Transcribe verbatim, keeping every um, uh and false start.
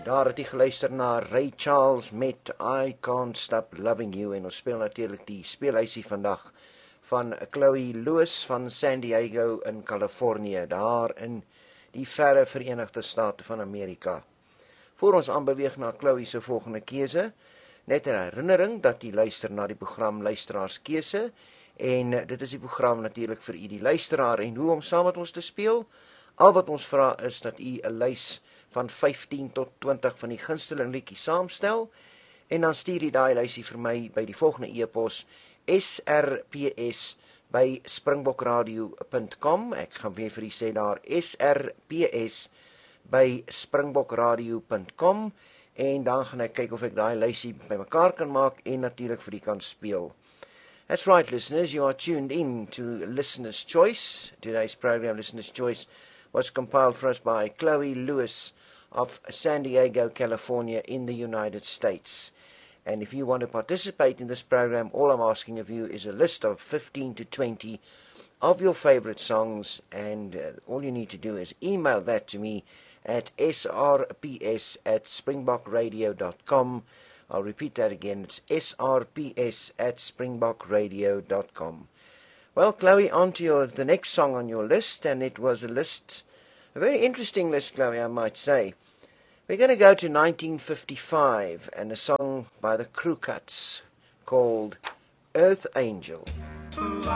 Daar het jy geluister na Ray Charles met I Can't Stop Loving You, en ons speel natuurlik die speelhuisie vandag van Chloe Lewis van San Diego in Californië, daar in die verre Verenigde State van Amerika. Voor ons aanbeweeg na Chloe se volgende keuse, net 'n herinnering dat jy luister na die program Luisteraarskeuse, en dit is die program natuurlik vir u die luisteraar, en hoe om saam met ons te speel. Al wat ons vra is dat u 'n lys van vyftien tot twintig van die gunsteling liedjies saamstel, en dan stuur jy daai lysie vir my by die volgende e-pos, s r p s by springbokradio punt com. Ek gaan weer vir u sê daar, s r p s by springbokradio punt com, en dan gaan ek kyk of ek daai lysie bymekaar kan maak, en natuurlik vir u kan speel. That's right, listeners, you are tuned in to Listener's Choice. Today's program, Listener's Choice, was compiled for us by Chloe Lewis of San Diego, California, in the United States. And if you want to participate in this program, all I'm asking of you is a list of fifteen to twenty of your favorite songs, and uh, all you need to do is email that to me at s r p s at springbok radio dot com. I'll repeat that again, it's s r p s at springbok radio dot com. Well, Chloe, on to your, the next song on your list, and it was a list, a very interesting list, Chloe, I might say. We're going to go to nineteen fifty-five, and a song by the Crew Cuts called Earth Angel.